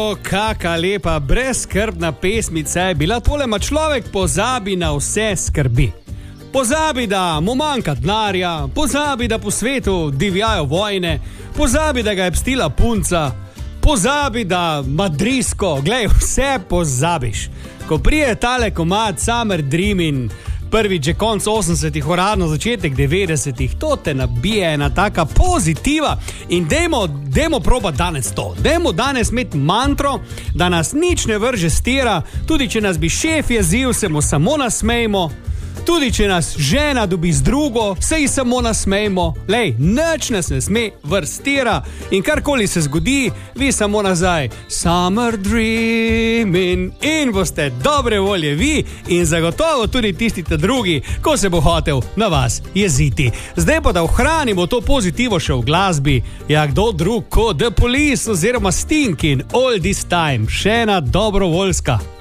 Kaka lepa, brezskrbna pesmica je bila. Tole ma človek pozabi na vse skrbi. Pozabi, da mu manjka denarja, pozabi, da po svetu divjajo vojne, pozabi, da ga je pstila punca, pozabi, da madrisko, glej, vse pozabiš. Ko prije tale komad Summer Dream in prvič je konc 80-ih, uradno začetek 90-ih, to te nabije ena taka pozitiva in dajmo probat danes to. Dajmo danes imeti mantro, da nas nič ne vrže stira, tudi če nas bi šef jezil, se mu samo nasmejmo. Tudi če nas žena dobi z drugo, se ji samo nasmejmo. Lej, nič nas ne sme vrstira in karkoli se zgodi, vi samo nazaj. Summer dreaming in boste dobre volje vi in zagotovo tudi tisti drugi, ko se bo hotel na vas jeziti. Zdaj pa da ohranimo to pozitivo še v glasbi. Ja, kdo drug kot The Police oziroma Sting in All This Time. Še ena dobrovoljska.